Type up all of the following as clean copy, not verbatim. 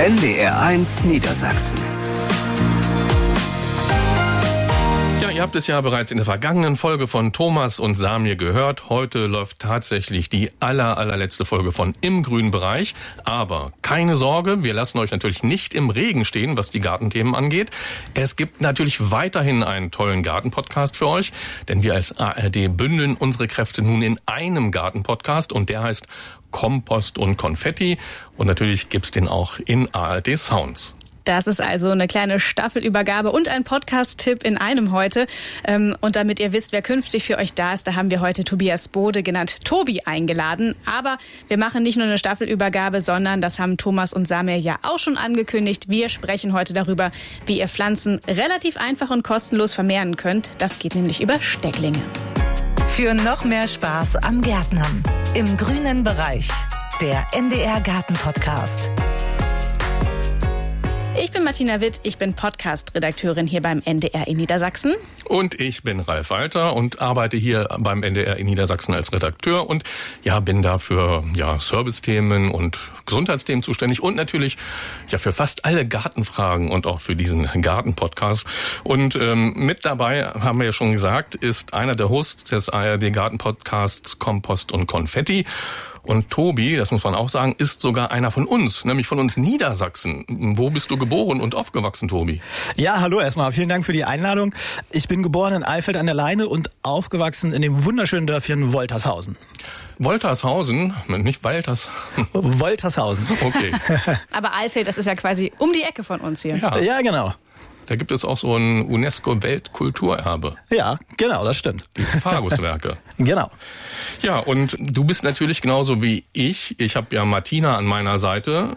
NDR1 Niedersachsen. Ja, ihr habt es ja bereits in der vergangenen Folge von Thomas und Samir gehört. Heute läuft tatsächlich die allerletzte Folge von Im grünen Bereich. Aber keine Sorge, wir lassen euch natürlich nicht im Regen stehen, was die Gartenthemen angeht. Es gibt natürlich weiterhin einen tollen Gartenpodcast für euch, denn wir als ARD bündeln unsere Kräfte nun in einem Gartenpodcast und der heißt Kompost und Konfetti. Und natürlich gibt's den auch in ARD Sounds. Das ist also eine kleine Staffelübergabe und ein Podcast-Tipp in einem heute. Und damit ihr wisst, wer künftig für euch da ist, da haben wir heute Tobias Bode, genannt Tobi, eingeladen. Aber wir machen nicht nur eine Staffelübergabe, sondern das haben Thomas und Samir ja auch schon angekündigt. Wir sprechen heute darüber, wie ihr Pflanzen relativ einfach und kostenlos vermehren könnt. Das geht nämlich über Stecklinge. Für noch mehr Spaß am Gärtnern. Im grünen Bereich. Der NDR Garten-Podcast. Ich bin Martina Witt, ich bin Podcast-Redakteurin hier beim NDR in Niedersachsen. Und ich bin Ralf Walter und arbeite hier beim NDR in Niedersachsen als Redakteur und ja, bin da für Servicethemen und Gesundheitsthemen zuständig und natürlich für fast alle Gartenfragen und auch für diesen Garten-Podcast. Und mit dabei, haben wir ja schon gesagt, ist einer der Hosts des ARD Garten-Podcasts Kompost und Konfetti. Und Tobi, das muss man auch sagen, ist sogar einer von uns, nämlich von uns Niedersachsen. Wo bist du geboren und aufgewachsen, Tobi? Ja, hallo erstmal. Vielen Dank für die Einladung. Ich bin geboren in Eifeld an der Leine und aufgewachsen in dem wunderschönen Dörfchen Woltershausen. Woltershausen? Nicht Walters. Woltershausen. Okay. Aber Eifeld, das ist ja quasi um die Ecke von uns hier. Ja, genau. Da gibt es auch so ein UNESCO-Weltkulturerbe. Ja, genau, das stimmt. Die Fagus-Werke. Genau. Ja, und du bist natürlich genauso wie ich. Ich habe ja Martina an meiner Seite.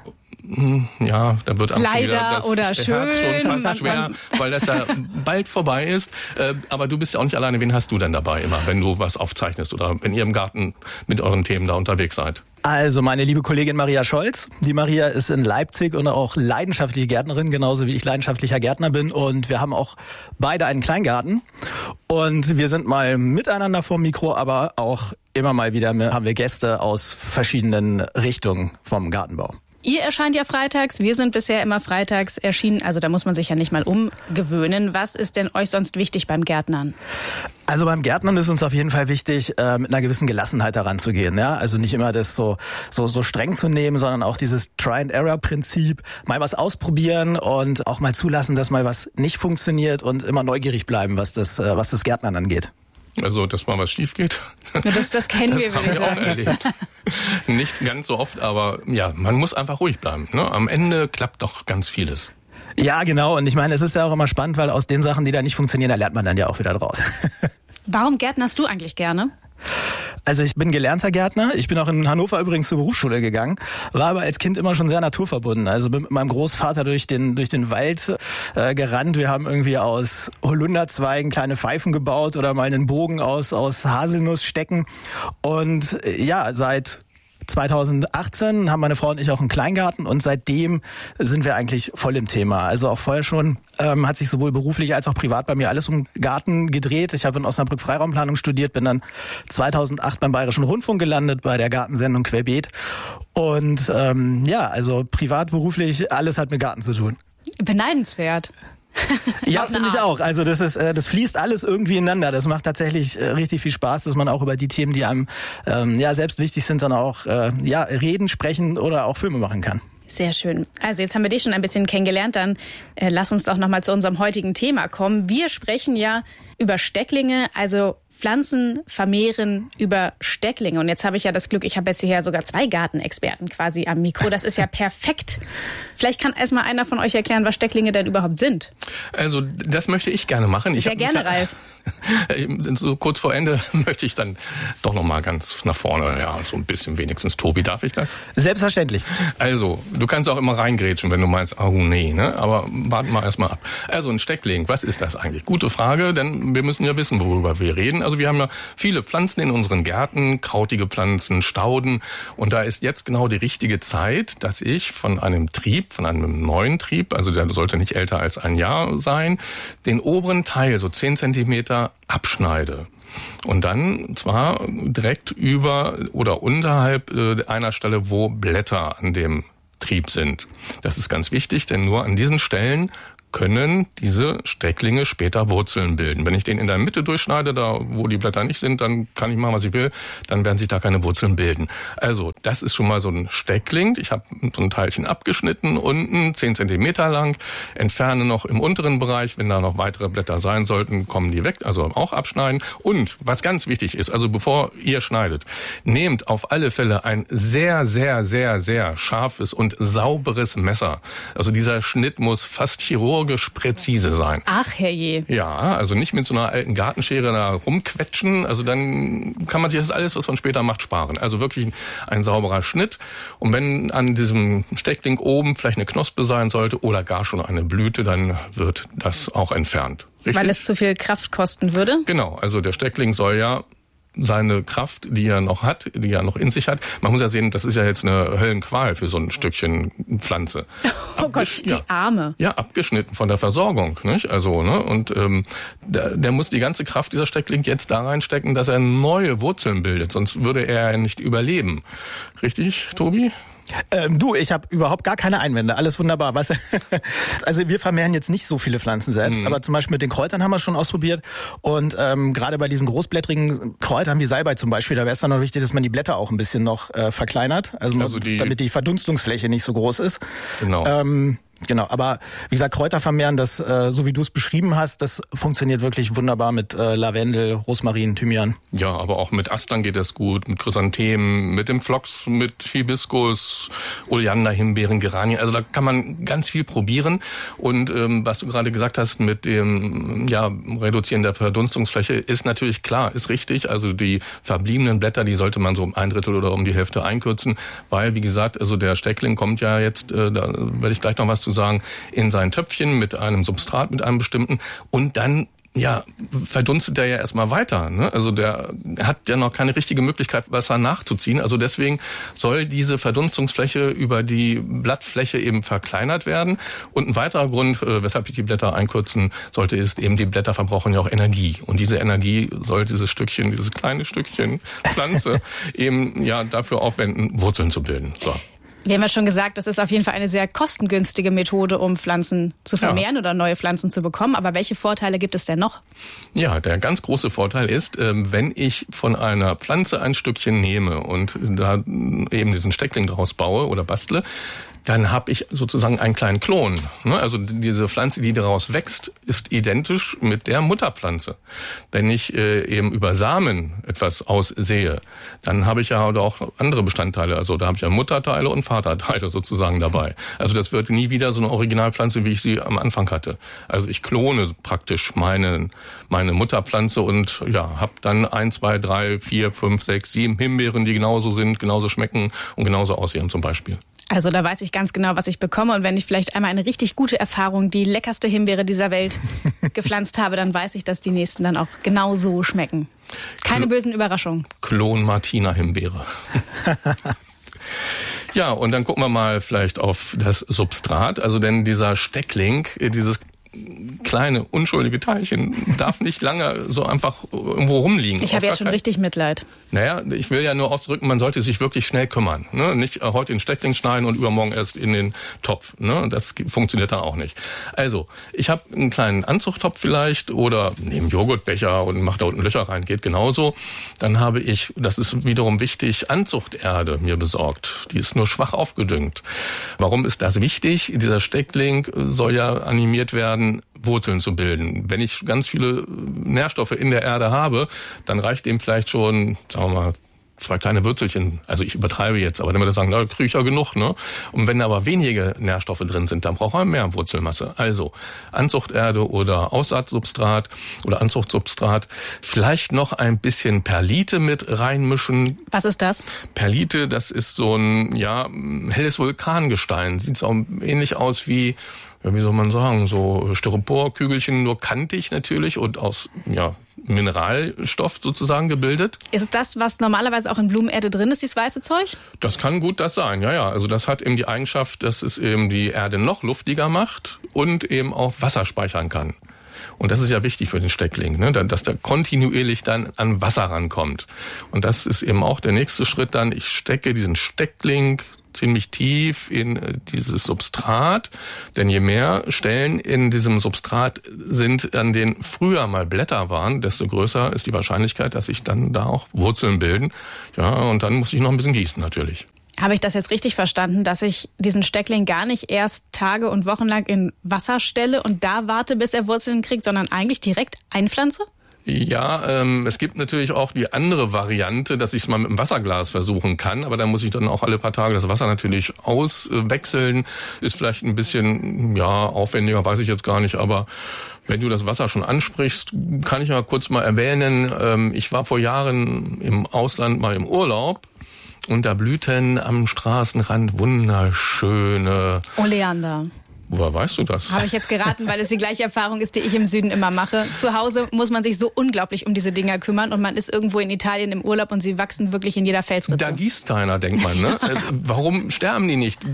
Ja, da wird leider wieder das oder Herz schön schon fast schwer, weil das ja bald vorbei ist. Aber du bist ja auch nicht alleine. Wen hast du denn dabei immer, wenn du was aufzeichnest oder wenn ihr im Garten mit euren Themen da unterwegs seid? Also meine liebe Kollegin Maria Scholz. Die Maria ist in Leipzig und auch leidenschaftliche Gärtnerin, genauso wie ich leidenschaftlicher Gärtner bin. Und wir haben auch beide einen Kleingarten. Und wir sind mal miteinander vorm Mikro, aber auch immer mal wieder haben wir Gäste aus verschiedenen Richtungen vom Gartenbau. Ihr erscheint ja freitags, wir sind bisher immer freitags erschienen, also da muss man sich ja nicht mal umgewöhnen. Was ist denn euch sonst wichtig beim Gärtnern? Also beim Gärtnern ist uns auf jeden Fall wichtig, mit einer gewissen Gelassenheit daran zu gehen. Ja? Also nicht immer das so streng zu nehmen, sondern auch dieses Try-and-Error-Prinzip, mal was ausprobieren und auch mal zulassen, dass mal was nicht funktioniert und immer neugierig bleiben, was das Gärtnern angeht. Also, dass mal was schief geht. Ja, das kennen wir, würde ich sagen. Auch erlebt. Nicht ganz so oft, aber ja, man muss einfach ruhig bleiben. Ne? Am Ende klappt doch ganz vieles. Ja, genau. Und ich meine, es ist ja auch immer spannend, weil aus den Sachen, die da nicht funktionieren, da lernt man dann ja auch wieder draus. Warum gärtnerst du eigentlich gerne? Also ich bin gelernter Gärtner. Ich bin auch in Hannover übrigens zur Berufsschule gegangen, war aber als Kind immer schon sehr naturverbunden. Also bin mit meinem Großvater durch den Wald gerannt. Wir haben irgendwie aus Holunderzweigen kleine Pfeifen gebaut oder mal einen Bogen aus Haselnussstecken. Und ja, seit 2018 haben meine Frau und ich auch einen Kleingarten und seitdem sind wir eigentlich voll im Thema. Also auch vorher schon hat sich sowohl beruflich als auch privat bei mir alles um Garten gedreht. Ich habe in Osnabrück Freiraumplanung studiert, bin dann 2008 beim Bayerischen Rundfunk gelandet bei der Gartensendung Querbeet und also privat, beruflich, alles hat mit Garten zu tun. Beneidenswert. Ja, finde ich auch. Also das fließt alles irgendwie ineinander. Das macht tatsächlich richtig viel Spaß, dass man auch über die Themen, die einem selbst wichtig sind, dann auch reden, sprechen oder auch Filme machen kann. Sehr schön. Also jetzt haben wir dich schon ein bisschen kennengelernt, dann lass uns doch nochmal zu unserem heutigen Thema kommen. Wir sprechen ja über Stecklinge, also Pflanzen vermehren über Stecklinge. Und jetzt habe ich ja das Glück, ich habe jetzt hier sogar 2 Gartenexperten quasi am Mikro. Das ist ja perfekt. Vielleicht kann erstmal einer von euch erklären, was Stecklinge denn überhaupt sind. Also das möchte ich gerne machen. Sehr gerne, Ralf. So kurz vor Ende möchte ich dann doch noch mal ganz nach vorne, so ein bisschen wenigstens. Tobi, darf ich das? Selbstverständlich. Also, du kannst auch immer reingrätschen, wenn du meinst, oh nee, ne? Aber warten wir erstmal ab. Also ein Steckling, was ist das eigentlich? Gute Frage, denn wir müssen ja wissen, worüber wir reden. Also wir haben ja viele Pflanzen in unseren Gärten, krautige Pflanzen, Stauden. Und da ist jetzt genau die richtige Zeit, dass ich von einem neuen Trieb, also der sollte nicht älter als ein Jahr sein, den oberen Teil, so 10 Zentimeter, abschneide. Und dann zwar direkt über oder unterhalb einer Stelle, wo Blätter an dem Trieb sind. Das ist ganz wichtig, denn nur an diesen Stellen können diese Stecklinge später Wurzeln bilden. Wenn ich den in der Mitte durchschneide, da wo die Blätter nicht sind, dann kann ich machen, was ich will, dann werden sich da keine Wurzeln bilden. Also das ist schon mal so ein Steckling. Ich habe so ein Teilchen abgeschnitten, unten 10 Zentimeter lang, entferne noch im unteren Bereich, wenn da noch weitere Blätter sein sollten, kommen die weg, also auch abschneiden. Und was ganz wichtig ist, also bevor ihr schneidet, nehmt auf alle Fälle ein sehr, sehr, sehr, sehr scharfes und sauberes Messer. Also dieser Schnitt muss fast chirurgisch präzise sein. Ach, herrje. Ja, also nicht mit so einer alten Gartenschere da rumquetschen. Also dann kann man sich das alles, was man später macht, sparen. Also wirklich ein sauberer Schnitt. Und wenn an diesem Steckling oben vielleicht eine Knospe sein sollte oder gar schon eine Blüte, dann wird das auch entfernt. Richtig? Weil es zu viel Kraft kosten würde? Genau, also der Steckling soll ja seine Kraft, die er noch hat, die er noch in sich hat. Man muss ja sehen, das ist ja jetzt eine Höllenqual für so ein Stückchen Pflanze. Oh Gott, die Arme. Ja, abgeschnitten von der Versorgung, nicht? Also, ne? Und der muss die ganze Kraft dieser Steckling jetzt da reinstecken, dass er neue Wurzeln bildet. Sonst würde er nicht überleben. Richtig, Tobi? Ich habe überhaupt gar keine Einwände. Alles wunderbar. Also wir vermehren jetzt nicht so viele Pflanzen selbst, aber zum Beispiel mit den Kräutern haben wir schon ausprobiert. Und gerade bei diesen großblättrigen Kräutern wie Salbei zum Beispiel, da wäre es dann noch wichtig, dass man die Blätter auch ein bisschen noch verkleinert, also damit die Verdunstungsfläche nicht so groß ist. Genau. Genau, aber wie gesagt, Kräuter vermehren, das, so wie du es beschrieben hast, das funktioniert wirklich wunderbar mit Lavendel, Rosmarin, Thymian. Ja, aber auch mit Astern geht das gut, mit Chrysanthemen, mit dem Phlox, mit Hibiskus, Oleander, Himbeeren, Geranien. Also da kann man ganz viel probieren. Und was du gerade gesagt hast mit dem Reduzieren der Verdunstungsfläche, ist natürlich klar, ist richtig. Also die verbliebenen Blätter, die sollte man so um 1/3 oder um die Hälfte einkürzen, weil, wie gesagt, also der Steckling kommt ja jetzt, da werde ich gleich noch was zu sagen, in sein Töpfchen mit einem Substrat, mit einem bestimmten, und dann verdunstet der ja erstmal weiter. Ne? Also der hat ja noch keine richtige Möglichkeit, Wasser nachzuziehen. Also deswegen soll diese Verdunstungsfläche über die Blattfläche eben verkleinert werden. Und ein weiterer Grund, weshalb ich die Blätter einkürzen sollte, ist eben, die Blätter verbrauchen ja auch Energie. Und diese Energie soll dieses kleine Stückchen Pflanze eben dafür aufwenden, Wurzeln zu bilden. So. Wir haben ja schon gesagt, das ist auf jeden Fall eine sehr kostengünstige Methode, um Pflanzen zu vermehren oder neue Pflanzen zu bekommen. Aber welche Vorteile gibt es denn noch? Ja, der ganz große Vorteil ist, wenn ich von einer Pflanze ein Stückchen nehme und da eben diesen Steckling draus baue oder bastle, dann habe ich sozusagen einen kleinen Klon. Also diese Pflanze, die daraus wächst, ist identisch mit der Mutterpflanze. Wenn ich eben über Samen etwas aussehe, dann habe ich ja auch andere Bestandteile. Also da habe ich ja Mutterteile und Vaterteile sozusagen dabei. Also das wird nie wieder so eine Originalpflanze, wie ich sie am Anfang hatte. Also ich klone praktisch meine Mutterpflanze und habe dann 1, 2, 3, 4, 5, 6, 7 Himbeeren, die genauso sind, genauso schmecken und genauso aussehen zum Beispiel. Also da weiß ich ganz genau, was ich bekomme. Und wenn ich vielleicht einmal eine richtig gute Erfahrung, die leckerste Himbeere dieser Welt gepflanzt habe, dann weiß ich, dass die nächsten dann auch genau so schmecken. Keine bösen Überraschungen. Klon Martina Himbeere. Ja, und dann gucken wir mal vielleicht auf das Substrat. Also denn dieser Steckling, dieses kleine, unschuldige Teilchen darf nicht lange so einfach irgendwo rumliegen. Ich habe jetzt schon richtig Mitleid. Naja, ich will ja nur ausdrücken, man sollte sich wirklich schnell kümmern. Ne? Nicht heute den Steckling schneiden und übermorgen erst in den Topf. Ne? Das funktioniert dann auch nicht. Also, ich habe einen kleinen Anzuchttopf vielleicht oder nehme Joghurtbecher und mache da unten Löcher rein, geht genauso. Dann habe ich, das ist wiederum wichtig, Anzuchterde mir besorgt. Die ist nur schwach aufgedüngt. Warum ist das wichtig? Dieser Steckling soll ja animiert werden, Wurzeln zu bilden. Wenn ich ganz viele Nährstoffe in der Erde habe, dann reicht dem vielleicht schon, sagen wir mal, 2 kleine Würzelchen. Also ich übertreibe jetzt, aber dann würde ich sagen, da kriege ich ja genug. Ne? Und wenn aber wenige Nährstoffe drin sind, dann braucht man mehr Wurzelmasse. Also Anzuchterde oder Aussaatsubstrat oder Anzuchtsubstrat. Vielleicht noch ein bisschen Perlite mit reinmischen. Was ist das? Perlite, das ist so ein helles Vulkangestein. Sieht auch ähnlich aus wie soll man sagen, so Styroporkügelchen, nur kantig natürlich und aus Mineralstoff sozusagen gebildet. Ist das, was normalerweise auch in Blumenerde drin ist, dieses weiße Zeug? Das kann gut das sein, ja. Also das hat eben die Eigenschaft, dass es eben die Erde noch luftiger macht und eben auch Wasser speichern kann. Und das ist ja wichtig für den Steckling, ne? Dass der kontinuierlich dann an Wasser rankommt. Und das ist eben auch der nächste Schritt dann. Ich stecke diesen Steckling ziemlich tief in dieses Substrat. Denn je mehr Stellen in diesem Substrat sind, an denen früher mal Blätter waren, desto größer ist die Wahrscheinlichkeit, dass sich dann da auch Wurzeln bilden. Ja, und dann muss ich noch ein bisschen gießen natürlich. Habe ich das jetzt richtig verstanden, dass ich diesen Steckling gar nicht erst Tage und Wochen lang in Wasser stelle und da warte, bis er Wurzeln kriegt, sondern eigentlich direkt einpflanze? Ja, es gibt natürlich auch die andere Variante, dass ich es mal mit einem Wasserglas versuchen kann, aber da muss ich dann auch alle paar Tage das Wasser natürlich auswechseln. Ist vielleicht ein bisschen aufwendiger, weiß ich jetzt gar nicht, aber wenn du das Wasser schon ansprichst, kann ich ja kurz mal erwähnen, ich war vor Jahren im Ausland mal im Urlaub. Und da blühten am Straßenrand wunderschöne Oleander. Woher weißt du das? Habe ich jetzt geraten, weil es die gleiche Erfahrung ist, die ich im Süden immer mache. Zu Hause muss man sich so unglaublich um diese Dinger kümmern und man ist irgendwo in Italien im Urlaub und sie wachsen wirklich in jeder Felsritze. Da gießt keiner, denkt man, ne? Warum sterben die nicht?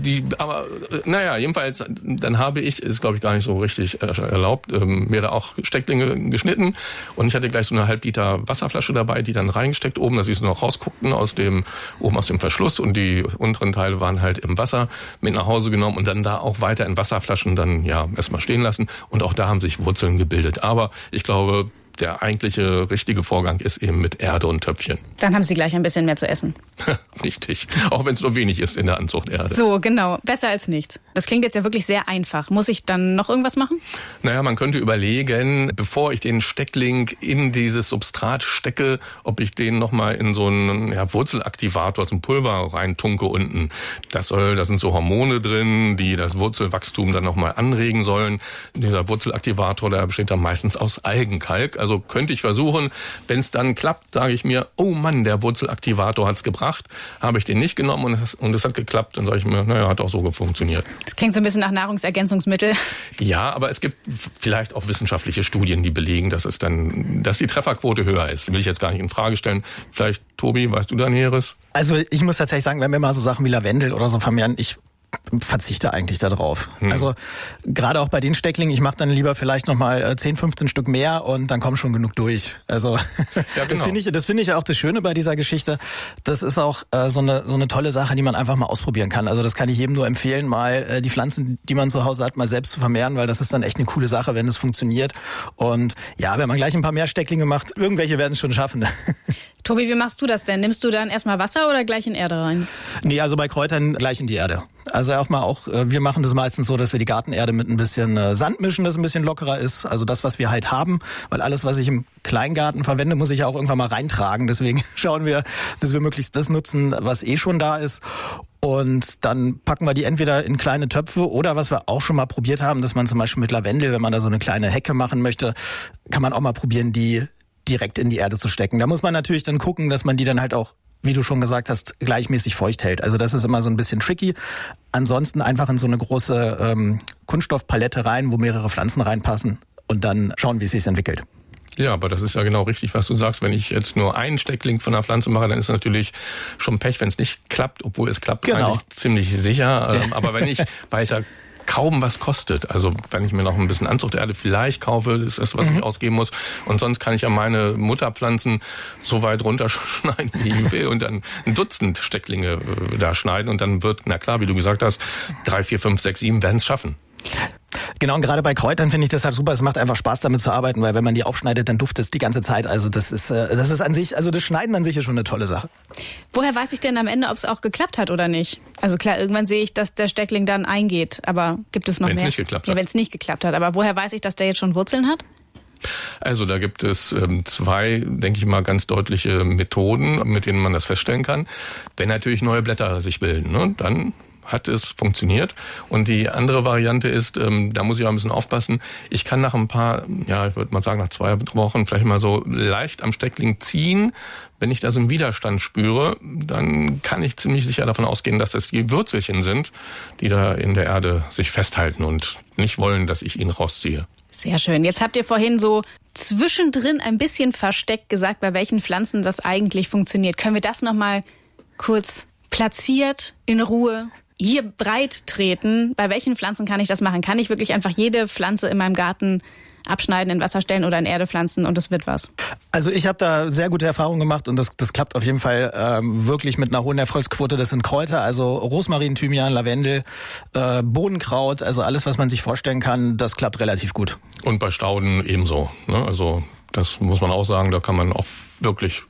Jedenfalls, dann habe ich, ist glaube ich gar nicht so richtig erlaubt, mir da auch Stecklinge geschnitten und ich hatte gleich so eine 1/2 Liter Wasserflasche dabei, die dann reingesteckt oben, dass sie so noch rausguckten aus dem Verschluss und die unteren Teile waren halt im Wasser mit nach Hause genommen und dann da auch weiter in Wasserflaschen dann erstmal stehen lassen und auch da haben sich Wurzeln gebildet. Aber ich glaube, der eigentliche richtige Vorgang ist eben mit Erde und Töpfchen. Dann haben Sie gleich ein bisschen mehr zu essen. Richtig, auch wenn es nur wenig ist in der Anzuchterde. So, genau, besser als nichts. Das klingt jetzt ja wirklich sehr einfach. Muss ich dann noch irgendwas machen? Naja, man könnte überlegen, bevor ich den Steckling in dieses Substrat stecke, ob ich den nochmal in so einen Wurzelaktivator, so ein Pulver reintunke unten. Da sind so Hormone drin, die das Wurzelwachstum dann nochmal anregen sollen. Dieser Wurzelaktivator, der besteht dann meistens aus Algenkalk. Also könnte ich versuchen, wenn es dann klappt, sage ich mir, oh Mann, der Wurzelaktivator hat's gebracht. Habe ich den nicht genommen und es hat geklappt, dann sage ich mir, hat auch so funktioniert. Das klingt so ein bisschen nach Nahrungsergänzungsmittel. Ja, aber es gibt vielleicht auch wissenschaftliche Studien, die belegen, dass die Trefferquote höher ist. Will ich jetzt gar nicht in Frage stellen. Vielleicht, Tobi, weißt du da Näheres? Also ich muss tatsächlich sagen, wenn wir mal so Sachen wie Lavendel oder so vermehren, ich verzichte eigentlich darauf. Also gerade auch bei den Stecklingen, ich mache dann lieber vielleicht nochmal 10, 15 Stück mehr und dann kommen schon genug durch. Also ja, genau. Das finde ich auch das Schöne bei dieser Geschichte. Das ist auch so eine tolle Sache, die man einfach mal ausprobieren kann. Also das kann ich jedem nur empfehlen, mal die Pflanzen, die man zu Hause hat, mal selbst zu vermehren, weil das ist dann echt eine coole Sache, wenn es funktioniert. Und ja, wenn man gleich ein paar mehr Stecklinge macht, irgendwelche werden es schon schaffen. Tobi, wie machst du das denn? Nimmst du dann erstmal Wasser oder gleich in Erde rein? Nee, also bei Kräutern gleich in die Erde. Also wir machen das meistens so, dass wir die Gartenerde mit ein bisschen Sand mischen, dass es ein bisschen lockerer ist. Also das, was wir halt haben, weil alles, was ich im Kleingarten verwende, muss ich ja auch irgendwann mal reintragen. Deswegen schauen wir, dass wir möglichst das nutzen, was schon da ist. Und dann packen wir die entweder in kleine Töpfe oder was wir auch schon mal probiert haben, dass man zum Beispiel mit Lavendel, wenn man da so eine kleine Hecke machen möchte, kann man auch mal probieren, die direkt in die Erde zu stecken. Da muss man natürlich dann gucken, dass man die dann halt auch, wie du schon gesagt hast, gleichmäßig feucht hält. Also das ist immer so ein bisschen tricky. Ansonsten einfach in so eine große Kunststoffpalette rein, wo mehrere Pflanzen reinpassen und dann schauen, wie es sich entwickelt. Ja, aber das ist ja genau richtig, was du sagst. Wenn ich jetzt nur einen Steckling von einer Pflanze mache, dann ist natürlich schon Pech, wenn es nicht klappt, obwohl es klappt eigentlich ziemlich sicher. Aber wenn ich weiß ja kaum was kostet. Also wenn ich mir noch ein bisschen Anzuchterde vielleicht kaufe, ist das, was ich ausgeben muss. Und sonst kann ich ja meine Mutterpflanzen so weit runterschneiden, wie ich will, und dann ein Dutzend Stecklinge da schneiden. Und dann wird, na klar, wie du gesagt hast, 3, 4, 5, 6, 7 werden es schaffen. Genau, und gerade bei Kräutern finde ich das halt super. Es macht einfach Spaß, damit zu arbeiten, weil wenn man die aufschneidet, dann duftet es die ganze Zeit. Also das ist an sich, also das Schneiden an sich ist schon eine tolle Sache. Woher weiß ich denn am Ende, ob es auch geklappt hat oder nicht? Also klar, irgendwann sehe ich, dass der Steckling dann eingeht, aber gibt es noch mehr? Wenn es nicht geklappt hat. Ja, wenn es nicht geklappt hat. Aber woher weiß ich, dass der jetzt schon Wurzeln hat? Also da gibt es 2, denke ich mal, ganz deutliche Methoden, mit denen man das feststellen kann. Wenn natürlich neue Blätter sich bilden, ne, dann hat es funktioniert. Und die andere Variante ist, da muss ich auch ein bisschen aufpassen, ich kann nach ein paar, ich würde mal sagen nach 2 Wochen vielleicht mal so leicht am Steckling ziehen. Wenn ich da so einen Widerstand spüre, dann kann ich ziemlich sicher davon ausgehen, dass das die Würzelchen sind, die da in der Erde sich festhalten und nicht wollen, dass ich ihn rausziehe. Sehr schön. Jetzt habt ihr vorhin so zwischendrin ein bisschen versteckt gesagt, bei welchen Pflanzen das eigentlich funktioniert. Können wir das nochmal kurz platziert, in Ruhe hier breit treten? Bei welchen Pflanzen kann ich das machen? Kann ich wirklich einfach jede Pflanze in meinem Garten abschneiden, in Wasser stellen oder in Erde pflanzen und es wird was? Also ich habe da sehr gute Erfahrungen gemacht und das klappt auf jeden Fall wirklich mit einer hohen Erfolgsquote. Das sind Kräuter, also Rosmarin, Thymian, Lavendel, Bodenkraut, also alles, was man sich vorstellen kann, das klappt relativ gut. Und bei Stauden ebenso, ne? Also das muss man auch sagen, da kann man auch wirklich,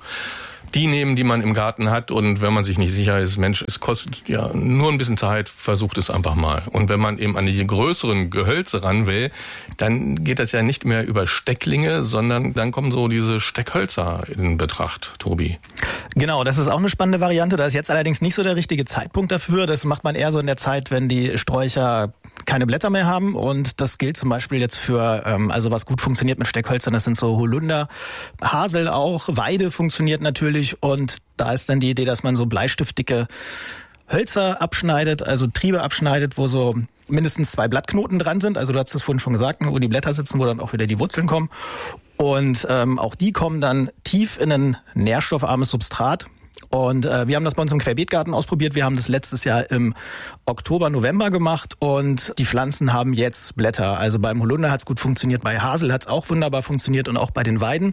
die nehmen, die man im Garten hat, und wenn man sich nicht sicher ist, Mensch, es kostet ja nur ein bisschen Zeit, versucht es einfach mal. Und wenn man eben an die größeren Gehölze ran will, dann geht das ja nicht mehr über Stecklinge, sondern dann kommen so diese Steckhölzer in Betracht, Tobi. Genau, das ist auch eine spannende Variante. Da ist jetzt allerdings nicht so der richtige Zeitpunkt dafür. Das macht man eher so in der Zeit, wenn die Sträucher keine Blätter mehr haben, und das gilt zum Beispiel jetzt für, also was gut funktioniert mit Steckhölzern, das sind so Holunder, Hasel auch, Weide funktioniert natürlich, und da ist dann die Idee, dass man so bleistiftdicke Hölzer abschneidet, also Triebe abschneidet, wo so mindestens 2 Blattknoten dran sind, also du hast es vorhin schon gesagt, wo die Blätter sitzen, wo dann auch wieder die Wurzeln kommen, und auch die kommen dann tief in ein nährstoffarmes Substrat. Und wir haben das bei uns im Querbeetgarten ausprobiert. Wir haben das letztes Jahr im Oktober, November gemacht, und die Pflanzen haben jetzt Blätter. Also beim Holunder hat es gut funktioniert, bei Hasel hat es auch wunderbar funktioniert und auch bei den Weiden.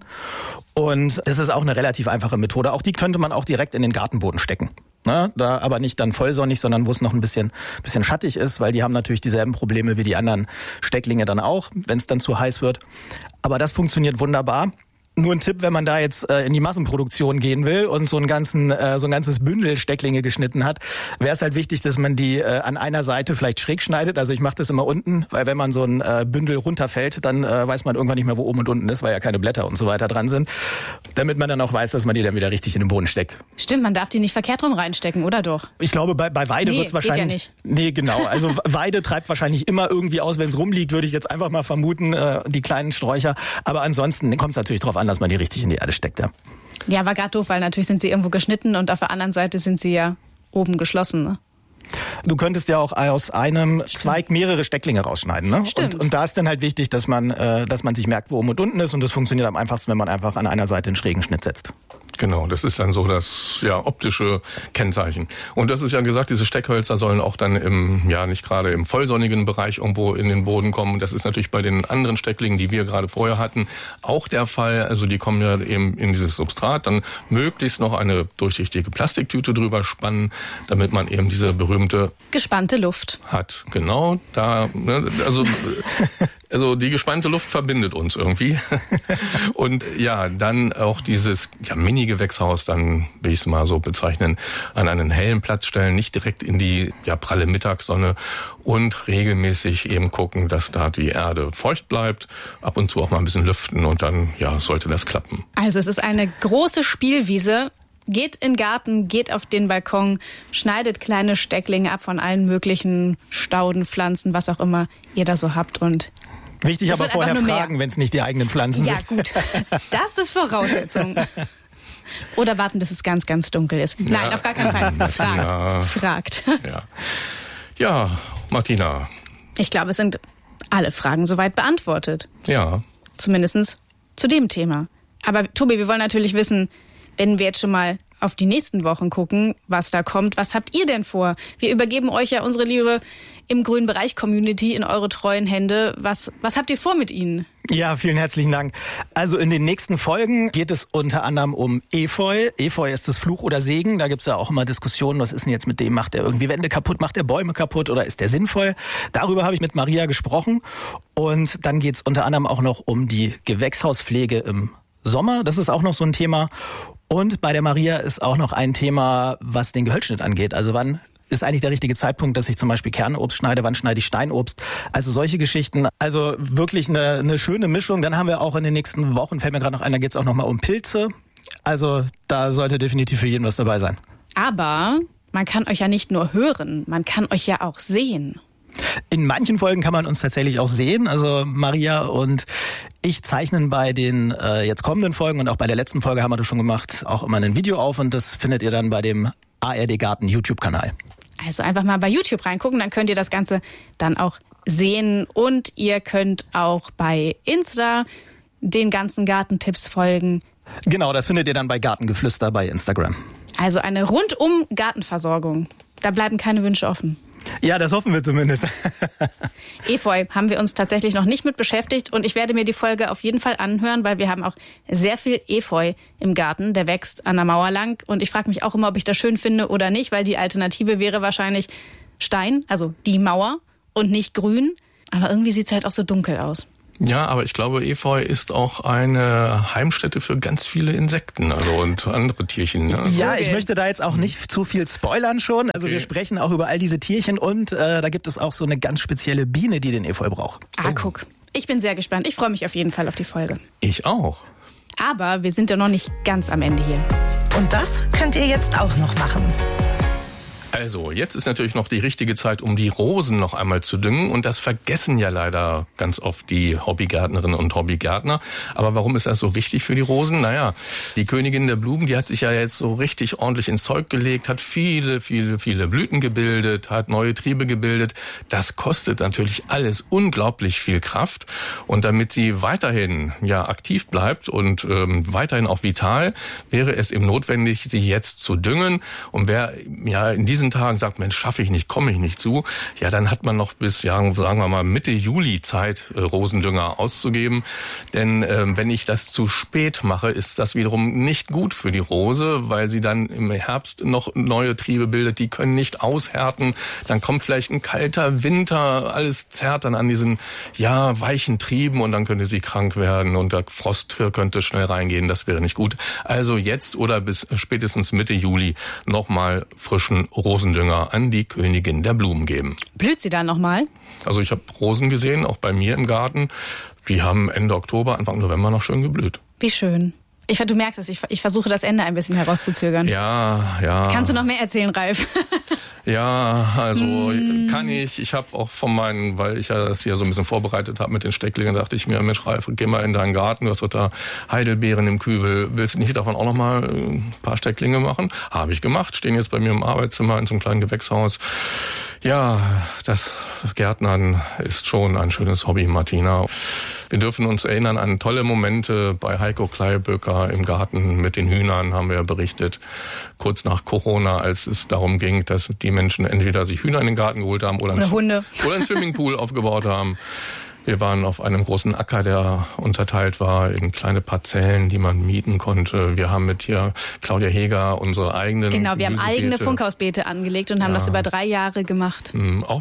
Und das ist auch eine relativ einfache Methode. Auch die könnte man auch direkt in den Gartenboden stecken. Na, da aber nicht dann vollsonnig, sondern wo es noch ein bisschen schattig ist, weil die haben natürlich dieselben Probleme wie die anderen Stecklinge dann auch, wenn es dann zu heiß wird. Aber das funktioniert wunderbar. Nur ein Tipp, wenn man da jetzt in die Massenproduktion gehen will und so ein ganzes Bündel Stecklinge geschnitten hat, wäre es halt wichtig, dass man die an einer Seite vielleicht schräg schneidet. Also ich mache das immer unten, weil wenn man so ein Bündel runterfällt, dann weiß man irgendwann nicht mehr, wo oben und unten ist, weil ja keine Blätter und so weiter dran sind. Damit man dann auch weiß, dass man die dann wieder richtig in den Boden steckt. Stimmt, man darf die nicht verkehrt rum reinstecken, oder doch? Ich glaube, bei Weide wird es wahrscheinlich... Geht ja nicht. Nee, genau. Also Weide treibt wahrscheinlich immer irgendwie aus, wenn es rumliegt, würde ich jetzt einfach mal vermuten, die kleinen Sträucher. Aber ansonsten kommt es natürlich darauf an, dass man die richtig in die Erde steckt, ja. Ja, war gerade doof, weil natürlich sind sie irgendwo geschnitten und auf der anderen Seite sind sie ja oben geschlossen, ne? Du könntest ja auch aus einem Zweig mehrere Stecklinge rausschneiden, ne? Stimmt. Und da ist dann halt wichtig, dass man sich merkt, wo oben und unten ist, und das funktioniert am einfachsten, wenn man einfach an einer Seite einen schrägen Schnitt setzt. Genau, das ist dann so das optische Kennzeichen. Und das ist ja gesagt, diese Steckhölzer sollen auch dann nicht gerade im vollsonnigen Bereich irgendwo in den Boden kommen. Das ist natürlich bei den anderen Stecklingen, die wir gerade vorher hatten, auch der Fall. Also die kommen ja eben in dieses Substrat, dann möglichst noch eine durchsichtige Plastiktüte drüber spannen, damit man eben diese berühmte gespannte Luft hat. Genau, da, also die gespannte Luft verbindet uns irgendwie. Und ja, dann auch dieses Mini-Gewächshaus, dann will ich es mal so bezeichnen, an einen hellen Platz stellen, nicht direkt in die pralle Mittagssonne, und regelmäßig eben gucken, dass da die Erde feucht bleibt, ab und zu auch mal ein bisschen lüften, und dann sollte das klappen. Also es ist eine große Spielwiese. Geht in den Garten, geht auf den Balkon, schneidet kleine Stecklinge ab von allen möglichen Stauden, Pflanzen, was auch immer ihr da so habt, und wichtig aber vorher fragen, wenn es nicht die eigenen Pflanzen sind. Ja gut, das ist Voraussetzung. Oder warten, bis es ganz, ganz dunkel ist. Ja. Nein, auf gar keinen Fall. Fragt. Ja, Martina. Ich glaube, es sind alle Fragen soweit beantwortet. Ja. Zumindest zu dem Thema. Aber Tobi, wir wollen natürlich wissen, wenn wir jetzt schon mal auf die nächsten Wochen gucken, was da kommt, was habt ihr denn vor? Wir übergeben euch ja unsere liebe im grünen Bereich Community in eure treuen Hände. Was habt ihr vor mit ihnen? Ja, vielen herzlichen Dank. Also in den nächsten Folgen geht es unter anderem um Efeu. Efeu ist das Fluch oder Segen. Da gibt's ja auch immer Diskussionen, was ist denn jetzt mit dem? Macht der irgendwie Wände kaputt, macht der Bäume kaputt, oder ist der sinnvoll? Darüber habe ich mit Maria gesprochen. Und dann geht's unter anderem auch noch um die Gewächshauspflege im Sommer. Das ist auch noch so ein Thema. Und bei der Maria ist auch noch ein Thema, was den Gehölzschnitt angeht. Also wann ist eigentlich der richtige Zeitpunkt, dass ich zum Beispiel Kernobst schneide, wann schneide ich Steinobst? Also solche Geschichten. Also wirklich eine schöne Mischung. Dann haben wir auch in den nächsten Wochen, fällt mir gerade noch ein, da geht es auch noch mal um Pilze. Also da sollte definitiv für jeden was dabei sein. Aber man kann euch ja nicht nur hören, man kann euch ja auch sehen. In manchen Folgen kann man uns tatsächlich auch sehen. Also Maria und ich zeichnen bei den jetzt kommenden Folgen, und auch bei der letzten Folge haben wir das schon gemacht, auch immer ein Video auf, und das findet ihr dann bei dem ARD Garten YouTube-Kanal. Also einfach mal bei YouTube reingucken, dann könnt ihr das Ganze dann auch sehen, und ihr könnt auch bei Insta den ganzen Gartentipps folgen. Genau, das findet ihr dann bei Gartengeflüster bei Instagram. Also eine rundum Gartenversorgung. Da bleiben keine Wünsche offen. Ja, das hoffen wir zumindest. Efeu haben wir uns tatsächlich noch nicht mit beschäftigt und ich werde mir die Folge auf jeden Fall anhören, weil wir haben auch sehr viel Efeu im Garten, der wächst an der Mauer lang und ich frage mich auch immer, ob ich das schön finde oder nicht, weil die Alternative wäre wahrscheinlich Stein, also die Mauer und nicht grün, aber irgendwie sieht es halt auch so dunkel aus. Ja, aber ich glaube, Efeu ist auch eine Heimstätte für ganz viele Insekten, also und andere Tierchen. Ne? Ja, ich möchte da jetzt auch nicht zu viel spoilern schon. Also wir sprechen auch über all diese Tierchen und da gibt es auch so eine ganz spezielle Biene, die den Efeu braucht. Guck. Ich bin sehr gespannt. Ich freue mich auf jeden Fall auf die Folge. Ich auch. Aber wir sind ja noch nicht ganz am Ende hier. Und das könnt ihr jetzt auch noch machen. Also, jetzt ist natürlich noch die richtige Zeit, um die Rosen noch einmal zu düngen. Und das vergessen ja leider ganz oft die Hobbygärtnerinnen und Hobbygärtner. Aber warum ist das so wichtig für die Rosen? Naja, die Königin der Blumen, die hat sich ja jetzt so richtig ordentlich ins Zeug gelegt, hat viele Blüten gebildet, hat neue Triebe gebildet. Das kostet natürlich alles unglaublich viel Kraft. Und damit sie weiterhin aktiv bleibt und weiterhin auch vital, wäre es eben notwendig, sie jetzt zu düngen. Und wer in diesen Tagen sagt, Mensch, schaffe ich nicht, komme ich nicht zu, ja, dann hat man noch bis, sagen wir mal, Mitte Juli Zeit, Rosendünger auszugeben. Denn wenn ich das zu spät mache, ist das wiederum nicht gut für die Rose, weil sie dann im Herbst noch neue Triebe bildet, die können nicht aushärten. Dann kommt vielleicht ein kalter Winter, alles zerrt dann an diesen, weichen Trieben und dann könnte sie krank werden und der Frost könnte schnell reingehen. Das wäre nicht gut. Also jetzt oder bis spätestens Mitte Juli nochmal frischen Rosendünger an die Königin der Blumen geben. Blüht sie dann nochmal? Also ich habe Rosen gesehen, auch bei mir im Garten. Die haben Ende Oktober, Anfang November noch schön geblüht. Wie schön. Du merkst es, ich versuche das Ende ein bisschen herauszuzögern. Ja. Kannst du noch mehr erzählen, Ralf? Ja, also kann ich. Ich habe auch weil ich ja das hier so ein bisschen vorbereitet habe mit den Stecklingen, dachte ich mir, Mensch, Ralf, geh mal in deinen Garten, du hast doch da Heidelbeeren im Kübel. Willst du nicht davon auch noch mal ein paar Stecklinge machen? Habe ich gemacht, stehen jetzt bei mir im Arbeitszimmer in so einem kleinen Gewächshaus. Ja, das Gärtnern ist schon ein schönes Hobby, Martina. Wir dürfen uns erinnern an tolle Momente bei Heiko Kleiböcker im Garten mit den Hühnern, haben wir ja berichtet, kurz nach Corona, als es darum ging, dass die Menschen entweder sich Hühner in den Garten geholt haben oder Hunde oder einen Swimmingpool aufgebaut haben. Wir waren auf einem großen Acker, der unterteilt war in kleine Parzellen, die man mieten konnte. Wir haben mit hier Claudia Heger unsere eigenen Genau, wir haben Gemüsebeete. eigene Funkhausbeete angelegt und haben das über 3 Jahre gemacht. Auch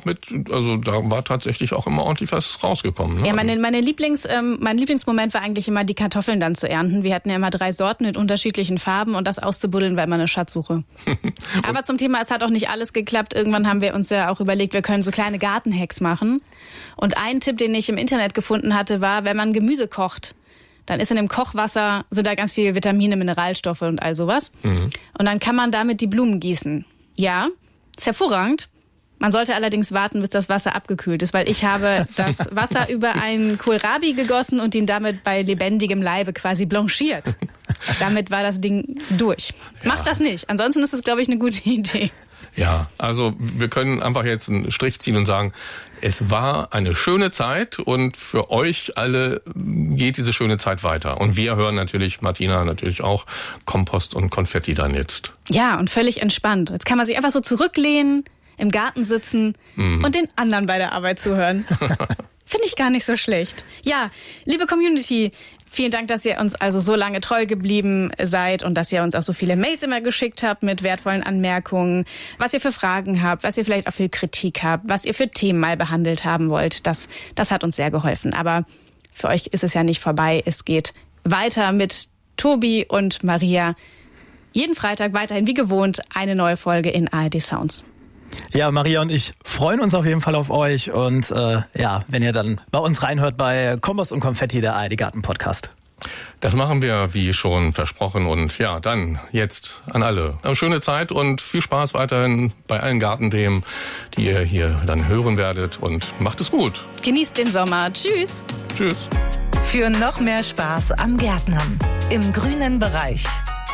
da war tatsächlich auch immer ordentlich was rausgekommen. Ne? Ja, mein Lieblingsmoment war eigentlich immer, die Kartoffeln dann zu ernten. Wir hatten ja immer 3 Sorten mit unterschiedlichen Farben und das auszubuddeln war immer eine Schatzsuche. Aber zum Thema, es hat auch nicht alles geklappt. Irgendwann haben wir uns ja auch überlegt, wir können so kleine Gartenhacks machen. Und ein Tipp, den ich im Internet gefunden hatte, war, wenn man Gemüse kocht, dann ist in dem Kochwasser, sind da ganz viele Vitamine, Mineralstoffe und all sowas. Und dann kann man damit die Blumen gießen. Ja, ist hervorragend. Man sollte allerdings warten, bis das Wasser abgekühlt ist, weil ich habe das Wasser über einen Kohlrabi gegossen und ihn damit bei lebendigem Leibe quasi blanchiert. Damit war das Ding durch. Ja. Macht das nicht. Ansonsten ist es, glaube ich, eine gute Idee. Ja, also wir können einfach jetzt einen Strich ziehen und sagen, es war eine schöne Zeit und für euch alle geht diese schöne Zeit weiter. Und wir hören natürlich, Martina natürlich auch, Kompost und Konfetti dann jetzt. Ja, und völlig entspannt. Jetzt kann man sich einfach so zurücklehnen, im Garten sitzen und den anderen bei der Arbeit zuhören. Finde ich gar nicht so schlecht. Ja, liebe Community, vielen Dank, dass ihr uns also so lange treu geblieben seid und dass ihr uns auch so viele Mails immer geschickt habt mit wertvollen Anmerkungen, was ihr für Fragen habt, was ihr vielleicht auch für Kritik habt, was ihr für Themen mal behandelt haben wollt. Das hat uns sehr geholfen. Aber für euch ist es ja nicht vorbei. Es geht weiter mit Tobi und Maria. Jeden Freitag weiterhin wie gewohnt eine neue Folge in ARD Sounds. Ja, Maria und ich freuen uns auf jeden Fall auf euch und wenn ihr dann bei uns reinhört bei Kompost und Konfetti, der ARD Garten Podcast. Das machen wir, wie schon versprochen. Und ja, dann jetzt an alle. Eine schöne Zeit und viel Spaß weiterhin bei allen Gartenthemen, die ihr hier dann hören werdet. Und macht es gut. Genießt den Sommer. Tschüss. Tschüss. Für noch mehr Spaß am Gärtnern im grünen Bereich.